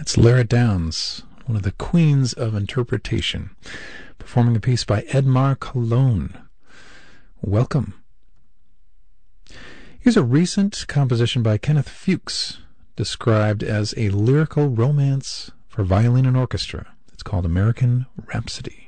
That's Lara Downs, one of the queens of interpretation, performing a piece by Edmar Cologne. Welcome. Here's a recent composition by Kenneth Fuchs, described as a lyrical romance for violin and orchestra. It's called American Rhapsody.